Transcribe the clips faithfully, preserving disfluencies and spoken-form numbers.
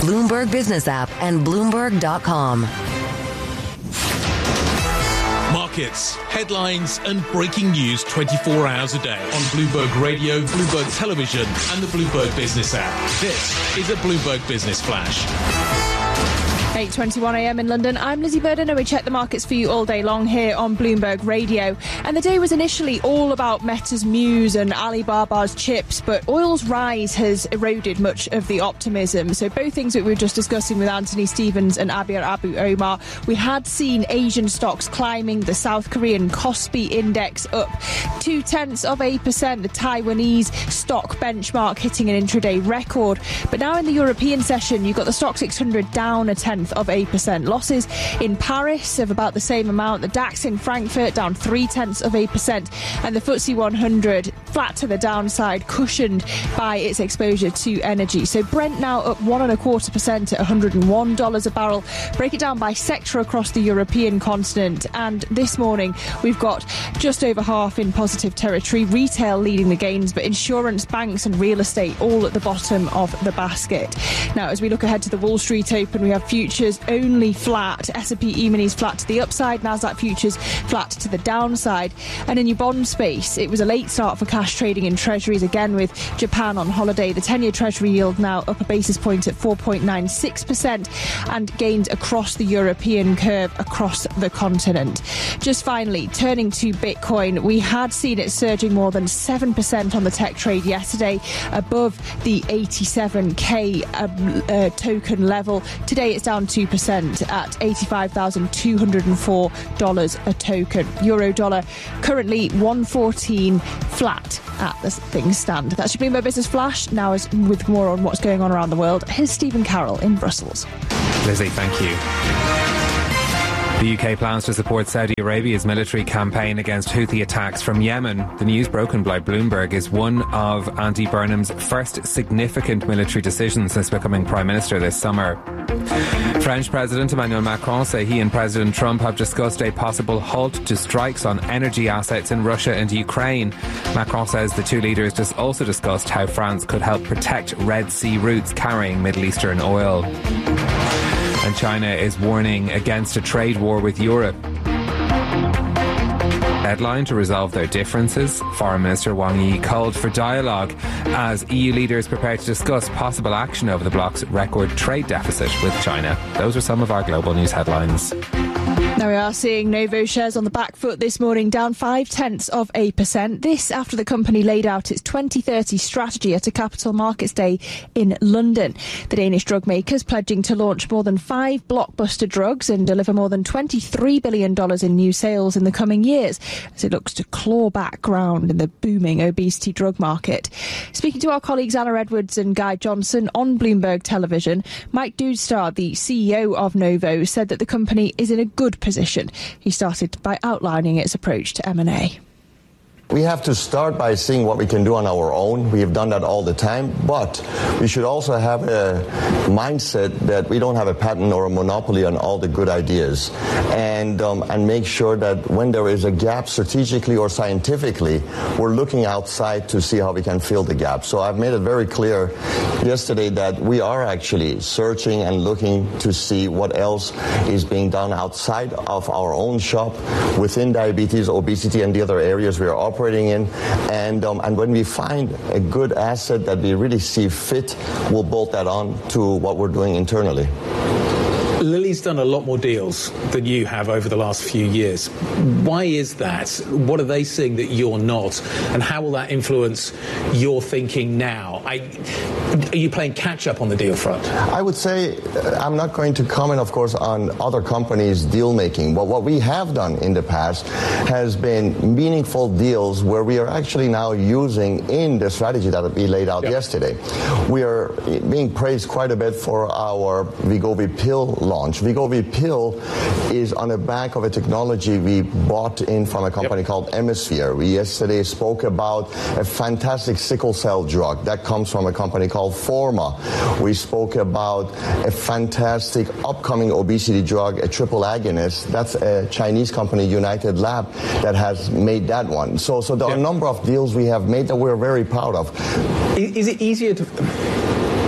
Bloomberg Business app and Bloomberg dot com. Markets, headlines and breaking news twenty-four hours a day on Bloomberg Radio, Bloomberg Television and the Bloomberg Business app. This is a Bloomberg Business Flash. eight twenty-one a m in London. I'm Lizzie Burden and we check the markets for you all day long here on Bloomberg Radio. And the day was initially all about Meta's Muse and Alibaba's chips, but oil's rise has eroded much of the optimism. So both things that we were just discussing with Anthony Stevens and Abir Abu Omar. We had seen Asian stocks climbing, the South Korean Kospi index up two tenths of a percent, the Taiwanese stock benchmark hitting an intraday record. But now in the European session, you've got the stock six hundred down a tenth of a percent. Losses in Paris of about the same amount. The DAX in Frankfurt down three tenths of a percent, and the F T S E one hundred flat to the downside, cushioned by its exposure to energy. So Brent now up one and a quarter percent at one hundred one dollars a barrel. Break it down by sector across the European continent, and this morning we've got just over half in positive territory. Retail leading the gains, but insurance, banks and real estate all at the bottom of the basket. Now, as we look ahead to the Wall Street Open, we have futures only flat. S and P E-minis flat to the upside. Nasdaq futures flat to the downside. And in your bond space, it was a late start for cash trading in treasuries, again with Japan on holiday. The ten-year treasury yield now up a basis point at four point nine six percent, and gains across the European curve across the continent. Just finally, turning to Bitcoin, we had seen it surging more than seven percent on the tech trade yesterday, above the eighty-seven K uh, uh, token level. Today it's down two percent at eighty-five thousand two hundred four dollars a token. Euro dollar currently one fourteen flat at the things stand. That's your Bloomberg Business Flash. Now, as with more on what's going on around the world, here's Stephen Carroll in Brussels. Lizzie, thank you. The U K plans to support Saudi Arabia's military campaign against Houthi attacks from Yemen. The news broken by Bloomberg is one of Andy Burnham's first significant military decisions since becoming Prime Minister this summer. French President Emmanuel Macron say he and President Trump have discussed a possible halt to strikes on energy assets in Russia and Ukraine. Macron says the two leaders just also discussed how France could help protect Red Sea routes carrying Middle Eastern oil. And China is warning against a trade war with Europe. Deadline to resolve their differences. Foreign Minister Wang Yi called for dialogue as E U leaders prepare to discuss possible action over the bloc's record trade deficit with China. Those are some of our global news headlines. Now we are seeing Novo shares on the back foot this morning, down five tenths of a percent. This after the company laid out its twenty thirty strategy at a Capital Markets Day in London. The Danish drug makers pledging to launch more than five blockbuster drugs and deliver more than twenty-three billion dollars in new sales in the coming years, as it looks to claw back ground in the booming obesity drug market. Speaking to our colleagues Anna Edwards and Guy Johnson on Bloomberg Television, Mike Doodstar, the C E O of Novo, said that the company is in a good position. He started by outlining its approach to M and A. We have to start by seeing what we can do on our own. We have done that all the time, but we should also have a mindset that we don't have a patent or a monopoly on all the good ideas, and um, and make sure that when there is a gap strategically or scientifically, we're looking outside to see how we can fill the gap. So I've made it very clear yesterday that we are actually searching and looking to see what else is being done outside of our own shop within diabetes, obesity, and the other areas we are operating operating in, and um, and when we find a good asset that we really see fit, we'll bolt that on to what we're doing internally. Lilly's done a lot more deals than you have over the last few years. Why is that? What are they seeing that you're not? And how will that influence your thinking now? I, are you playing catch-up on the deal front? I would say I'm not going to comment, of course, on other companies' deal-making. But what we have done in the past has been meaningful deals where we are actually now using in the strategy that we laid out yep. yesterday. We are being praised quite a bit for our Wegovy pill launch. Wegovy pill is on the back of a technology we bought in from a company yep. called Emisphere. We yesterday spoke about a fantastic sickle cell drug that comes from a company called Forma. We spoke about a fantastic upcoming obesity drug, a triple agonist. That's a Chinese company, United Lab, that has made that one. So, so there yep. are a number of deals we have made that we're very proud of. Is it easier to...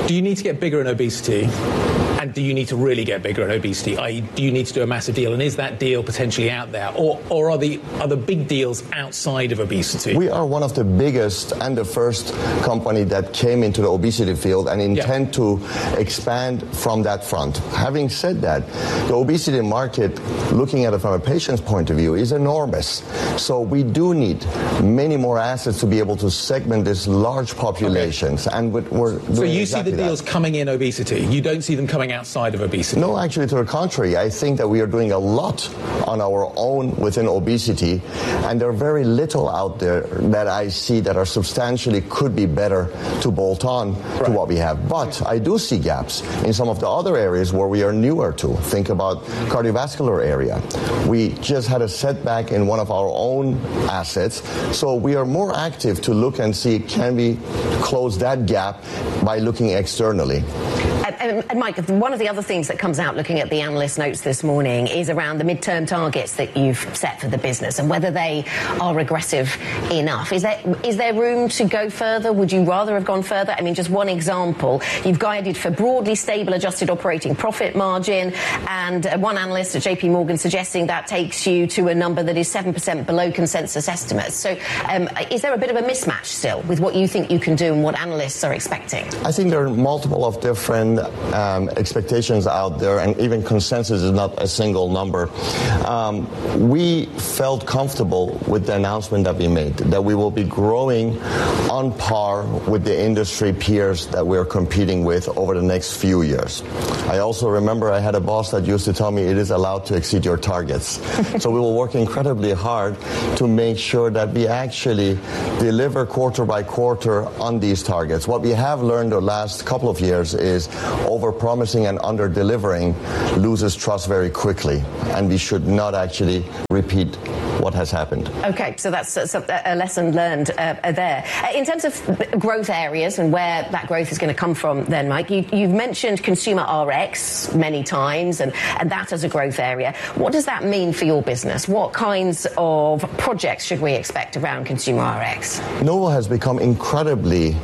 Do you need to get bigger in obesity? And do you need to really get bigger in obesity? that is, do you need to do a massive deal? And is that deal potentially out there? Or, or are, the, are the big deals outside of obesity? We are one of the biggest and the first company that came into the obesity field and intend yeah. to expand from that front. Having said that, the obesity market, looking at it from a patient's point of view, is enormous. So we do need many more assets to be able to segment these large populations. Okay. And we're doing so you exactly see the deals that. coming in obesity. You don't see them coming outside of obesity. No, actually, to the contrary. I think that we are doing a lot on our own within obesity, and there are very little out there that I see that are substantially could be better to bolt on right. to what we have. But I do see gaps in some of the other areas where we are newer to. Think about cardiovascular area. We just had a setback in one of our own assets, so we are more active to look and see can we close that gap by looking externally. And, and Mike, one of the other things that comes out looking at the analyst notes this morning is around the midterm targets that you've set for the business and whether they are aggressive enough. Is there is there room to go further? Would you rather have gone further? I mean, just one example, you've guided for broadly stable adjusted operating profit margin, and one analyst at J P Morgan suggesting that takes you to a number that is seven percent below consensus estimates. So um, is there a bit of a mismatch still with what you think you can do and what analysts are expecting? I think there are multiple of different Um, expectations out there, and even consensus is not a single number. Um, we felt comfortable with the announcement that we made, that we will be growing on par with the industry peers that we're competing with over the next few years. I also remember I had a boss that used to tell me it is allowed to exceed your targets. So we will work incredibly hard to make sure that we actually deliver quarter by quarter on these targets. What we have learned the last couple of years is over-promising and under-delivering loses trust very quickly, and we should not actually repeat what has happened. Okay, so that's a lesson learned uh, there. In terms of growth areas and where that growth is going to come from then, Mike, you, you've mentioned consumer R X many times, and, and that as a growth area. What does that mean for your business? What kinds of projects should we expect around consumer R X? Novo has become incredibly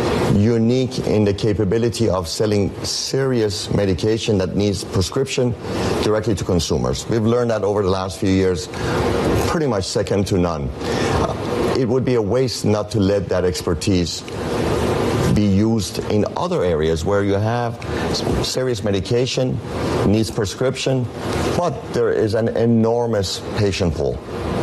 unique in the capability of selling serious medication that needs prescription directly to consumers. We've learned that over the last few years, pretty much second to none. Uh, it would be a waste not to let that expertise be used in other areas where you have serious medication, needs prescription, but there is an enormous patient pool.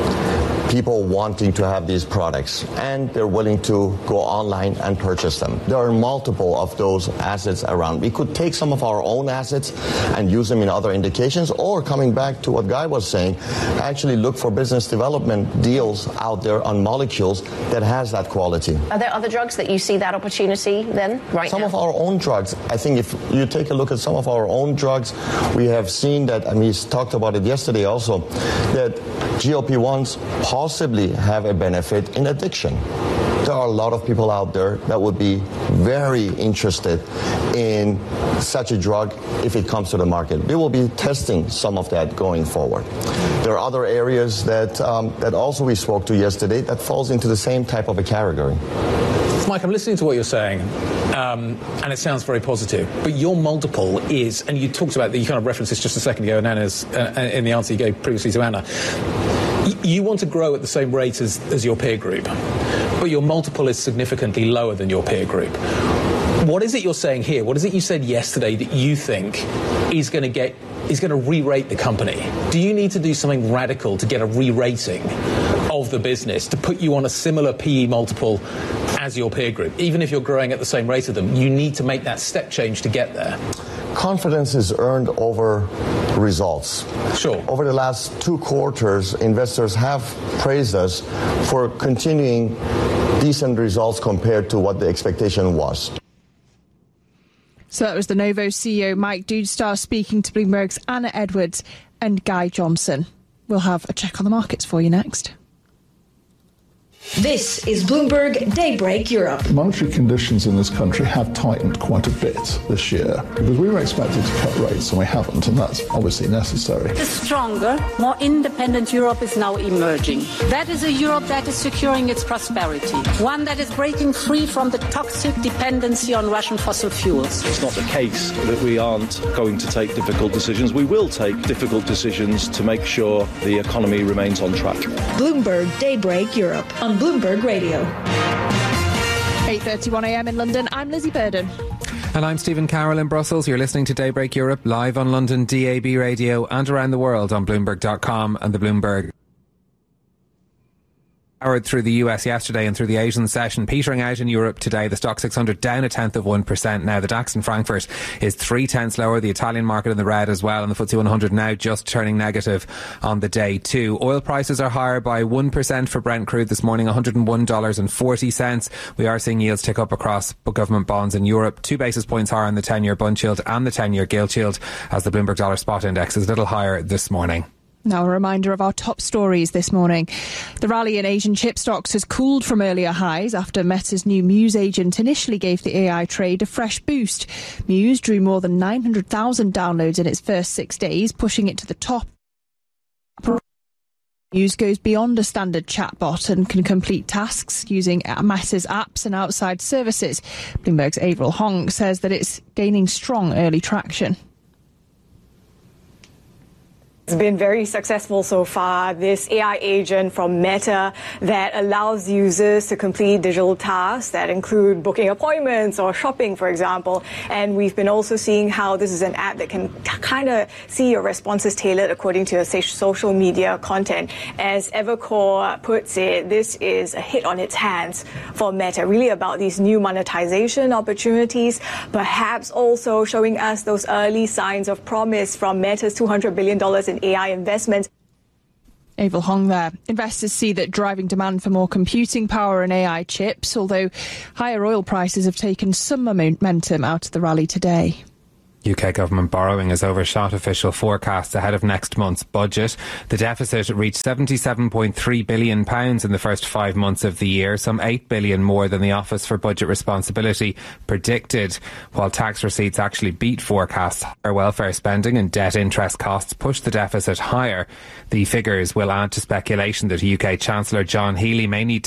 People wanting to have these products, and they're willing to go online and purchase them. There are multiple of those assets around. We could take some of our own assets and use them in other indications, or coming back to what Guy was saying, actually look for business development deals out there on molecules that has that quality. Are there other drugs that you see that opportunity then, right Some now? of our own drugs. I think if you take a look at some of our own drugs, we have seen that, and we talked about it yesterday also, that G L P ones possibly have a benefit in addiction. There are a lot of people out there that would be very interested in such a drug if it comes to the market. We will be testing some of that going forward. There are other areas that um, that also we spoke to yesterday that falls into the same type of a category. Mike, I'm listening to what you're saying, um, and it sounds very positive. But your multiple is, and you talked about, you kind of referenced this just a second ago in, Anna's, uh, in the answer you gave previously to Anna. Y- you want to grow at the same rate as, as your peer group, but your multiple is significantly lower than your peer group. What is it you're saying here? What is it you said yesterday that you think is going to get is going to re-rate the company? Do you need to do something radical to get a re-rating of the business to put you on a similar P E multiple as your peer group? Even if you're growing at the same rate of them, you need to make that step change to get there. Confidence is earned over results. Sure. Over the last two quarters, investors have praised us for continuing decent results compared to what the expectation was. So that was the Novo C E O Mike Doudstar speaking to Bloomberg's Anna Edwards and Guy Johnson. We'll have a check on the markets for you next. This is Bloomberg Daybreak Europe. Monetary conditions in this country have tightened quite a bit this year because we were expected to cut rates and we haven't, and that's obviously necessary. A stronger, more independent Europe is now emerging. That is a Europe that is securing its prosperity, one that is breaking free from the toxic dependency on Russian fossil fuels. It's not the case that we aren't going to take difficult decisions. We will take difficult decisions to make sure the economy remains on track. Bloomberg Daybreak Europe on Bloomberg Radio. eight thirty-one a m in London. I'm Lizzie Burden. And I'm Stephen Carroll in Brussels. You're listening to Daybreak Europe live on London D A B radio and around the world on Bloomberg dot com and the Bloomberg. Powered through the U S yesterday and through the Asian session, petering out in Europe today. The Stock six hundred down a tenth of one percent now. The DAX in Frankfurt is three tenths lower. The Italian market in the red as well, and the F T S E one hundred now just turning negative on the day too. Oil prices are higher by one percent for Brent crude this morning, one hundred one dollars and forty cents. We are seeing yields tick up across government bonds in Europe. Two basis points higher on the ten-year bund yield and the ten-year gilt yield, as the Bloomberg Dollar Spot Index is a little higher this morning. Now a reminder of our top stories this morning. The rally in Asian chip stocks has cooled from earlier highs after Meta's new Muse agent initially gave the A I trade a fresh boost. Muse drew more than nine hundred thousand downloads in its first six days, pushing it to the top. Muse goes beyond a standard chatbot and can complete tasks using Meta's apps and outside services. Bloomberg's Avril Hong says that it's gaining strong early traction. It's been very successful so far, this A I agent from Meta that allows users to complete digital tasks that include booking appointments or shopping, for example. And we've been also seeing how this is an app that can kind of see your responses tailored according to your social media content. As Evercore puts it, this is a hit on its hands for Meta, really about these new monetization opportunities, perhaps also showing us those early signs of promise from Meta's two hundred billion dollars in A I investments. Avril Hong there. Investors see that driving demand for more computing power and A I chips, although higher oil prices have taken some momentum out of the rally today. U K government borrowing has overshot official forecasts ahead of next month's budget. The deficit reached seventy-seven point three billion pounds in the first five months of the year, some eight billion pounds more than the Office for Budget Responsibility predicted, while tax receipts actually beat forecasts. Higher welfare spending and debt interest costs pushed the deficit higher. The figures will add to speculation that U K Chancellor John Healey may need